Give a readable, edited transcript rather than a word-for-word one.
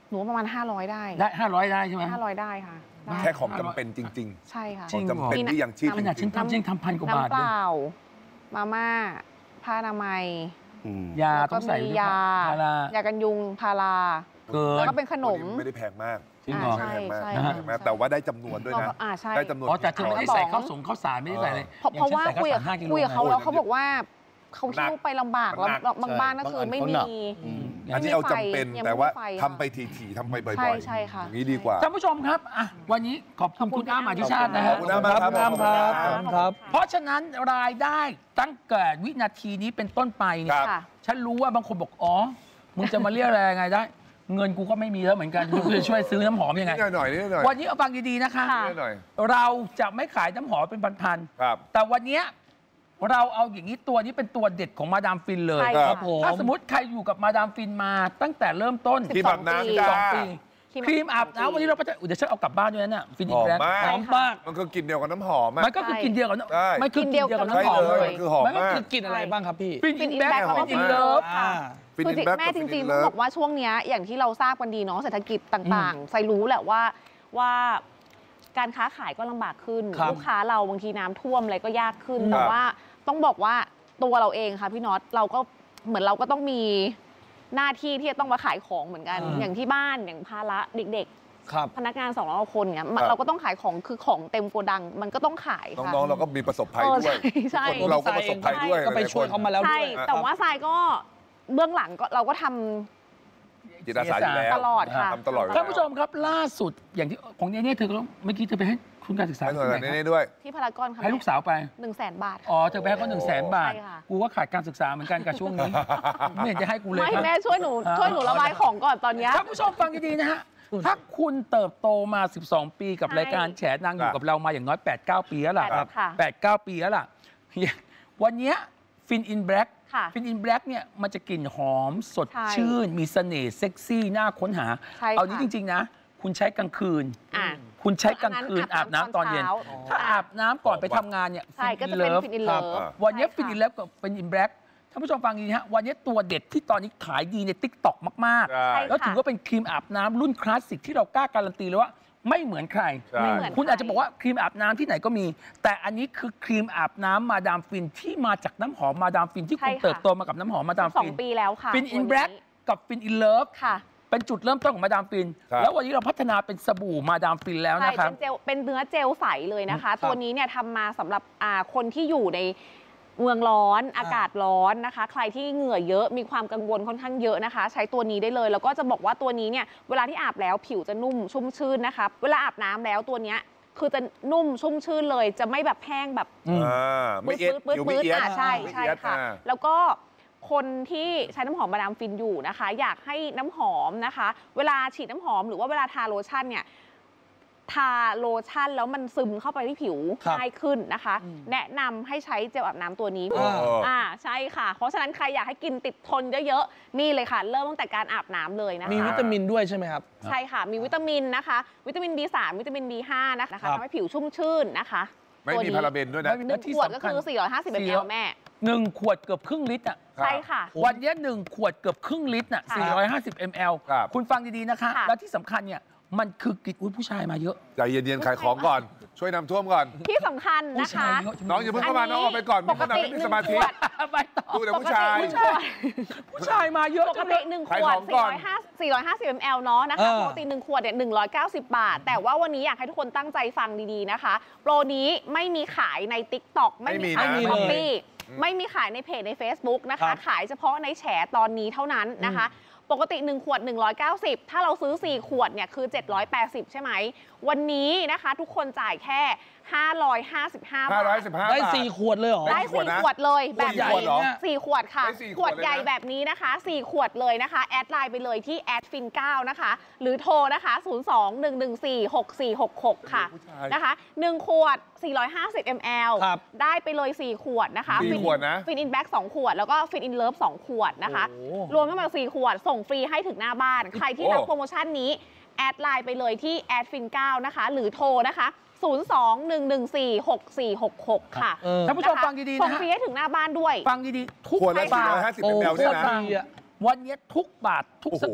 หนูประมาณ500ได้ 500ได้ใช่ไหม 500ได้ค่ะแค่ของจำเป็นจริงๆใช่ค่ะของจำเป็นที่ยังชีพขนาดฉันทำยังทำ1,000 กว่าบาทน้ำเปล่ามาม่าผ้าอนามัยยาต้องใส่ยายากันยุงพาราแล้วก็เป็นขนมไม่ได้แพงมากจริงเหรอใช่แต่ว่าได้จำนวนด้วยนะได้จำนวนแต่เธอไม่ได้ใส่ข้าวสารไม่ได้ใส่เลยเพราะว่าคุยกับเขาแล้วเขาบอกว่าเขาหิ้วไปลำบากแล้วบางบ้านก็คือไม่มีอันนี้เอาจำเป็นแต่ว่าทำไปถี่ๆทำไปบ่อยๆใช่ค่ะอย่างนี้ดีกว่าท่านผู้ชมครับวันนี้ขอบคุณคุณอ้ำอธิชาตินะฮะขอบคุณครับเพราะฉะนั้นรายได้ตั้งแต่วินาทีนี้เป็นต้นไปเนี่ยฉันรู้ว่าบางคนบอกอ๋อมึงจะมาเรียกอะไรไงได้เงินกูก็ไม่มีแล้วเหมือนกันกูจะช่วยซื้อน้ำหอมยังไงหน่อยวันนี้เอาฟังดีๆนะคะเราจะไม่ขายน้ำหอมเป็นพันๆแต่วันนี้เราเอาอย่างนี้ตัวนี้เป็นตัวเด็ดของมาดามฟินเลยครับผมถ้าสมมติใครอยู่กับมาดามฟินมาตั้งแต่เริ่มต้นครีมอาบน้ำ 12 ปีครีมอาบน้ำวันนี้เราเดี๋ยวฉันเอากลับบ้านด้วยนะเนี่ยฟินอีกแล้วหอมมากมันก็กลิ่นเดียวกับน้ำหอมมันก็คือกินเดียวกับไม่คือกินเดียวกับน้ำหอมเลยคือหอมมากคือกลิ่นอะไรบ้างครับพี่ฟินอินแบ็คฟินอินเลิฟคือแม่จริงๆต้องบอกว่าช่วงนี้อย่างที่เราทราบกันดีเนาะเศรษฐกิจต่างๆใส่รู้แหละว่าการค้าขายก็ลำบากขึ้นลูกค้าเราบางทีน้ำท่วมอะไรก็ยากขึ้นแต่ว่าต้องบอกว่าตัวเราเองค่ะพี่น็อตเราก็เหมือนเราก็ต้องมีหน้าที่ที่จะต้องมาขายของเหมือนกันอย่างที่บ้านอย่างภาระเด็กๆพนักงาน200 คนเงี้ยเราก็ต้องขายของคือของเต็มโกดังมันก็ต้องขายค่ะน้องๆเราก็มีประสบภัยด้วยใช่เราก็ประสบภัยด้วยก็ไปช่วยเขามาแล้วด้วยแต่ว่าทรายก็เบื้องหลังก็เราก็ทำจิตอาสาอยู่แล้วตลอดค่ะทำตลอดท่านผู้ชมครับล่าสุดอย่างที่ของเนี่ยเธอก็เมื่อกี้เธอไปให้ทุนการศึกษาที่ไหนด้วยที่พารากอนค่ะให้ลูกสาวไป 100,000 บาทอ๋อเธอไปให้เขา100,000 บาทกูก็ขาดการศึกษาเหมือนกันกับช่วงนี้ไม่เห็นจะให้กูเลยไม่แม่ช่วยหนูระบายของก่อนตอนนี้ท่านผู้ชมฟังดีๆนะฮะถ้าคุณเติบโตมา12 ปีกับรายการแฉนางอยู่กับเรามาอย่างน้อย 8-9 ปีแล้วล่ะ8-9 ปีแล้วล่ะวันนี้ฟินอินแบล็กฟินอินแบล็กเนี่ยมันจะกลิ่นหอมสดชื่นมีเสน่ห์เซ็กซี่น่าค้นหาเอานี้จริงๆนะคุณใช้กลางคืนคุณใช้กลางคืนอาบน้ำตอนเย็นถ้าอาบน้ำก่อนไปทำงานเนี่ยฟินอินเลิฟวันนี้ฟินอินเลิฟกับฟินอินแบล็กท่านผู้ชมฟังดีฮะวันนี้ตัวเด็ดที่ตอนนี้ขายดีใน TikTok มากๆแล้วถือว่าเป็นครีมอาบน้ำรุ่นคลาสสิกที่เรากล้าการันตีเลยว่าไม่เหมือนใครคุณอาจจะบอกว่าครีมอาบน้ำที่ไหนก็มีแต่อันนี้คือครีมอาบน้ำมาดามฟินที่มาจากน้ำหอมมาดามฟินที่คุณเติบโตมากับน้ำหอมมาดามฟิน 2 ปีแล้วค่ะฟินอินแบล็กกับฟินอินเลิฟเป็นจุดเริ่มต้นของมาดามฟินแล้ววันนี้เราพัฒนาเป็นสบู่มาดามฟินแล้วนะครับเป็นเนื้อเจลใสเลยนะคะตัวนี้เนี่ยทำมาสำหรับคนที่อยู่ในเมืองร้อนอากาศร้อนนะคะใครที่เหงื่อเยอะมีความกังวลค่อนข้างเยอะนะคะใช้ตัวนี้ได้เลยแล้วก็จะบอกว่าตัวนี้เนี่ยเวลาที่อาบแล้วผิวจะนุ่มชุ่มชื่นนะคะเวลาอาบน้ำแล้วตัวเนี้ยคือจะนุ่มชุ่มชื่นเลยจะไม่แบบแห้งแบบไม่เอียดใช่ค่ะแล้วก็คนที่ใช้น้ำหอมมาดามฟินอยู่นะคะอยากให้น้ำหอมนะคะเวลาฉีดน้ำหอมหรือว่าเวลาทาโลชั่นเนี่ยทาโลชั่นแล้วมันซึมเข้าไปที่ผิวง่ายขึ้นนะคะแนะนำให้ใช้เจลอาบน้ำตัวนี้ใช่ค่ะเพราะฉะนั้นใครอยากให้กินติดทนเยอะๆนี่เลยค่ะเริ่มตั้งแต่การอาบน้ำเลยนะคะมีวิตามินด้วยใช่ไหมครับใช่ค่ะมีวิตามินนะคะวิตามิน B3 วิตามิน B5 นะคะทำให้ผิวชุ่มชื่นนะคะไม่มีพาราเบนด้วยนะ 1 ขวดก็คือ450 ml แม่ 1 ขวดเกือบครึ่งลิตรอ่ะใช่ค่ะวันนี้1 ขวดเกือบครึ่งลิตรน่ะ450 ml คุณฟังดีๆนะคะและที่สำคัญเนี่ยมันคือกลิ่นผู้ชายมาเยอะใจเย็นๆขายของก่อนช่วยน้ำท่วมก่อนที่สำคัญนะคะน้องอย่าเพิ่งเข้ามาน้องออกไปก่อนปกติ1 ขวดดูแต่ผู้ชายมาเยอะปกติ1 ขวด450 ml เนาะนะคะปกติ1 ขวดเนี่ย190 บาทแต่ว่าวันนี้อยากให้ทุกคนตั้งใจฟังดีๆนะคะโปรนี้ไม่มีขายใน TikTok ไม่มีขายใน Shopee ไม่มีขายในเพจใน Facebook นะคะขายเฉพาะในแฉตอนนี้เท่านั้นนะคะปกติ1 ขวด190ถ้าเราซื้อ4 ขวดเนี่ยคือ780ใช่ไหมวันนี้นะคะทุกคนจ่ายแค่555 บาทได้4 ขวดเลยเหรอได้4 ขวดเลยแบบใหญ่4 ขวดค่ะขวดใหญ่แบบนี้นะคะ4 ขวดเลยนะคะแอดไลน์ไปเลยที่@fin9นะคะหรือโทรนะคะ02-114-6466ค่ะนะคะ1 ขวด450 ml ได้ไปเลย4 ขวดนะคะฟินอินแบ็ก2 ขวดแล้วก็ฟินอินเลิฟ2 ขวดนะคะรวมทั้งหมด4 ขวดส่งฟรีให้ถึงหน้าบ้านใครที่รับโปรโมชั่นนี้แอดไลน์ไปเลยที่@fin9นะคะหรือโทรนะคะ02-114-6466ค่ะท่านผู้ชมฟังดีๆนะส่งฟรีให้ถึงหน้าบ้านด้วยฟังดีๆทุกขวดละ450 ml เนี่ยนะวันนี้ทุกบาททุกส